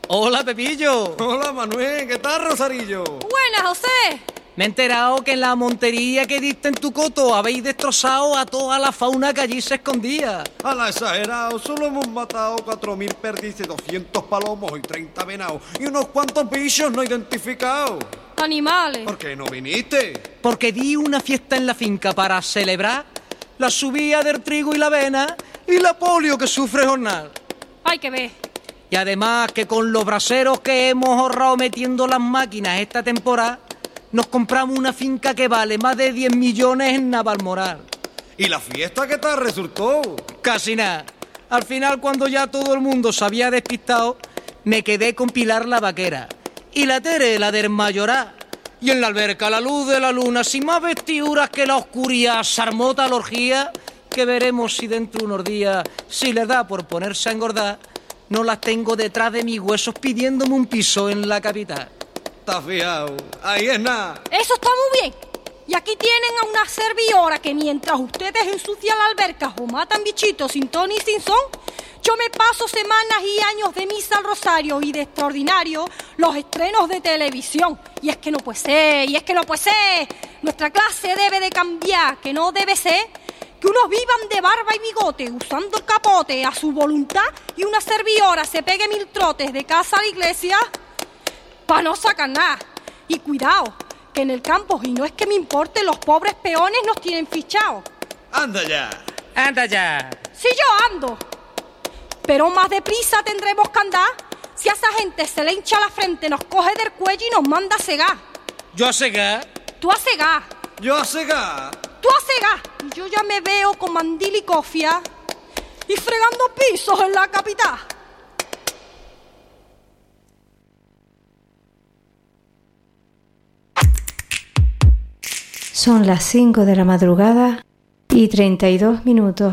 Hola, Pepillo. Hola, Manuel. ¿Qué tal, Rosarillo? Buenas, José. Me he enterado que en la montería que diste en tu coto habéis destrozado a toda la fauna que allí se escondía. A la exagerado, solo hemos matado 4.000 perdices, 200 palomos y 30 venados y unos cuantos bichos no identificados. Animales. ¿Por qué no viniste? Porque di una fiesta en la finca para celebrar la subida del trigo y la avena y la polio que sufre jornal. Hay que ver. Y además que con los braseros que hemos ahorrado metiendo las máquinas esta temporada, nos compramos una finca que vale más de 10 millones en Navalmoral. ¿Y la fiesta qué tal resultó? Casi nada. Al final, cuando ya todo el mundo se había despistado, me quedé con Pilar la vaquera y la Tere, la del mayoral. Y en la alberca, la luz de la luna, sin más vestiduras que la oscuridad, se armó tal orgía que veremos si dentro de unos días, si le da por ponerse a engordar, no las tengo detrás de mis huesos pidiéndome un piso en la capital. ¿Estás fijado? Ahí es nada. Eso está muy bien. Y aquí tienen a una servidora que mientras ustedes ensucian la alberca o matan bichitos sin ton y sin son, yo me paso semanas y años de misa al rosario y de extraordinario los estrenos de televisión. Y es que no puede ser, y es que no puede ser. Nuestra clase debe de cambiar, que no debe ser que unos vivan de barba y bigote usando el capote a su voluntad y una servidora se pegue 1000 trotes de casa a la iglesia para no sacar nada. Y cuidado, que en el campo, y no es que me importe, los pobres peones nos tienen fichados. ¡Anda ya! ¡Anda ya! Sí, yo ando. Pero más deprisa tendremos que andar si a esa gente se le hincha la frente, nos coge del cuello y nos manda a cegar. Yo a cegar. Tú a cegar. ¡Yo a cegar! Tú a cegar. Y yo ya me veo con mandil y cofia y fregando pisos en la capital. Son las 5 de la madrugada y 32 minutos.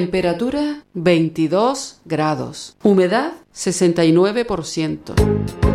Temperatura 22 grados. Humedad 69%.